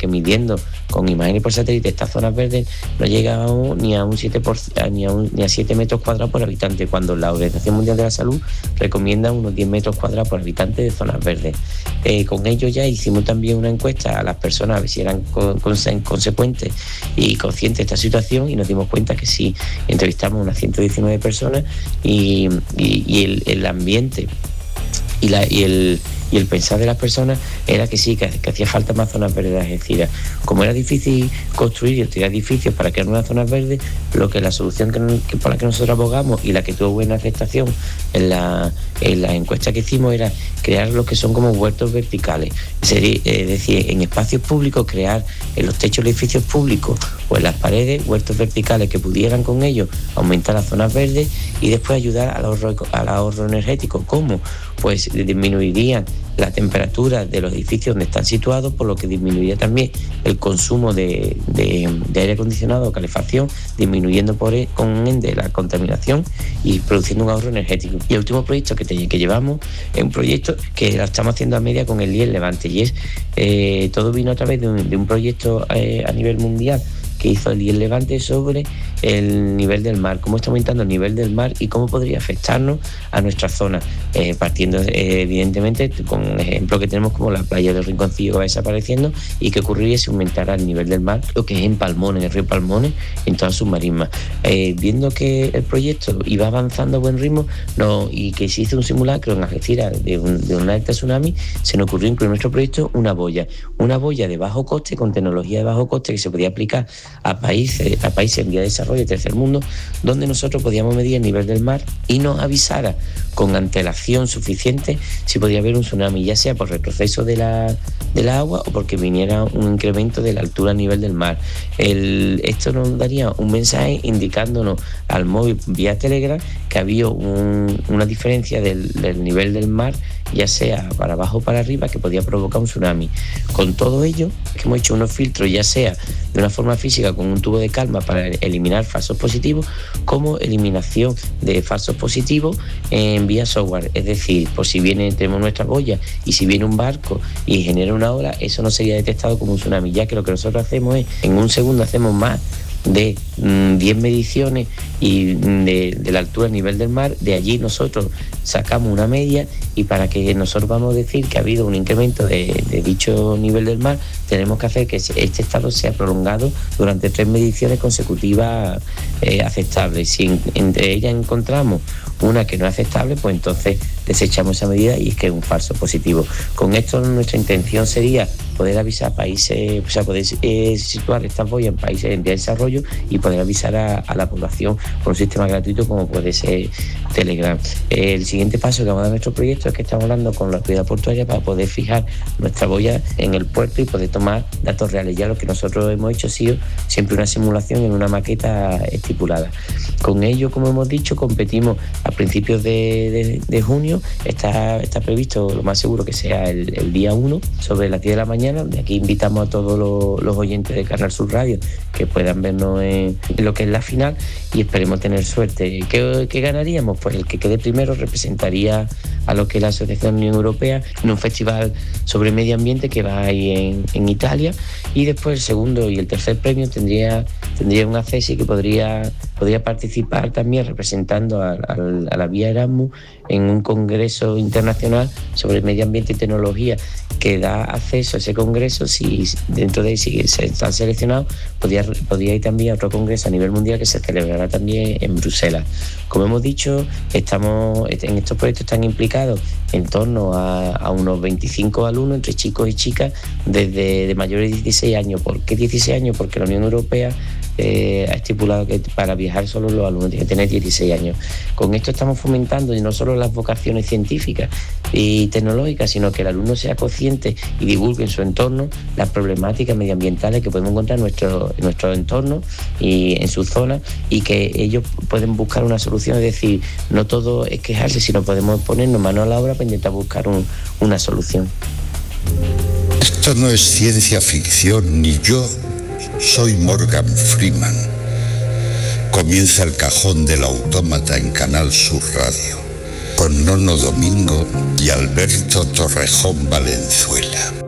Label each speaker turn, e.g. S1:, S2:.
S1: que midiendo con imágenes por satélite estas zonas verdes no llegamos ni a 7 metros cuadrados por habitante, cuando la Organización Mundial de la Salud recomienda unos 10 metros cuadrados por habitante de zonas verdes. Con ello ya hicimos también una encuesta a las personas a ver si eran consecuentes y conscientes de esta situación, y nos dimos cuenta que sí. Entrevistamos a unas 119 personas y el ambiente y el pensar de las personas era que sí, que hacía falta más zonas verdes. Es decir, como era difícil construir y estudiar edificios para crear unas zonas verdes, la solución por la que nosotros abogamos y la que tuvo buena aceptación en la encuesta que hicimos era crear lo que son como huertos verticales. Es decir, en espacios públicos crear en los techos de edificios públicos o en las paredes huertos verticales que pudieran con ellos aumentar las zonas verdes y después ayudar al ahorro energético. ¿Cómo? Pues disminuirían la temperatura de los edificios donde están situados, por lo que disminuiría también el consumo de aire acondicionado o calefacción, disminuyendo con ende la contaminación y produciendo un ahorro energético. Y el último proyecto que llevamos es un proyecto que lo estamos haciendo a media con el IES Levante, y es todo vino a través de un proyecto a nivel mundial que hizo el IES Levante sobre el nivel del mar, cómo está aumentando el nivel del mar y cómo podría afectarnos a nuestra zona, partiendo evidentemente con un ejemplo que tenemos como la playa del Rinconcillo que va desapareciendo y que ocurriría si aumentara el nivel del mar, lo que es en Palmones, en el río Palmones, en todas sus marismas. Viendo que el proyecto iba avanzando a buen ritmo y que se hizo un simulacro en Algeciras de una alerta tsunami, se nos ocurrió incluir en nuestro proyecto una boya de bajo coste, con tecnología de bajo coste que se podía aplicar a países en vía de desarrollo y tercer mundo, donde nosotros podíamos medir el nivel del mar y nos avisara con antelación suficiente si podía haber un tsunami, ya sea por retroceso del agua o porque viniera un incremento de la altura a nivel del mar. Esto nos daría un mensaje indicándonos al móvil vía Telegram que había una diferencia del nivel del mar, ya sea para abajo o para arriba, que podía provocar un tsunami. Con todo ello, que hemos hecho unos filtros, ya sea de una forma física con un tubo de calma para eliminar falsos positivos, como eliminación de falsos positivos en vía software. Es decir, por si tenemos nuestra boya y si viene un barco y genera una ola, eso no sería detectado como un tsunami, ya que lo que nosotros hacemos es, en un segundo hacemos más de 10 mediciones y de la altura a nivel del mar. De allí nosotros sacamos una media, y para que nosotros vamos a decir que ha habido un incremento de dicho nivel del mar, tenemos que hacer que este estado sea prolongado durante 3 mediciones consecutivas aceptables. Si entre ellas encontramos una que no es aceptable, pues entonces desechamos esa medida y es que es un falso positivo. Con esto nuestra intención sería poder avisar a países, poder situar estas boyas en países en vía de desarrollo y poder avisar a la población por un sistema gratuito como puede ser Telegram. El siguiente paso que vamos a dar en nuestro proyecto es que estamos hablando con la autoridad portuaria para poder fijar nuestra boya en el puerto y poder tomar datos reales. Ya lo que nosotros hemos hecho ha sido siempre una simulación en una maqueta estipulada. Con ello, como hemos dicho, competimos a principios de junio. Está previsto, lo más seguro, que sea el día 1 sobre las 10 de la mañana. De aquí invitamos a todos los oyentes de Canal Sur Radio que puedan vernos en lo que es la final, y esperemos tener suerte. ¿Qué ganaríamos? Pues el que quede primero representaría a lo que es la Asociación Unión Europea en un festival sobre medio ambiente que va ahí en Italia, y después el segundo y el tercer premio tendría un acceso que podría participar también representando a la vía Erasmus en un congreso internacional sobre medio ambiente y tecnología, que da acceso a ese congreso. Si dentro de él si se están seleccionados, podría ir también a otro congreso a nivel mundial que se celebrará también en Bruselas. Como hemos dicho, en estos proyectos están implicados en torno a unos 25 alumnos, entre chicos y chicas, desde de mayores de 16 años. ¿Por qué 16 años? Porque la Unión Europea ha estipulado que para viajar solo los alumnos tienen que tener 16 años. Con esto estamos fomentando no solo las vocaciones científicas y tecnológicas, sino que el alumno sea consciente y divulgue en su entorno las problemáticas medioambientales que podemos encontrar en nuestro entorno y en su zona, y que ellos pueden buscar una solución. Es decir, no todo es quejarse, sino podemos ponernos mano a la obra para intentar buscar una solución.
S2: Esto no es ciencia ficción, ni yo soy Morgan Freeman. Comienza El Cajón del Autómata en Canal Sur Radio, con Nono Domingo y Alberto Torrejón Valenzuela.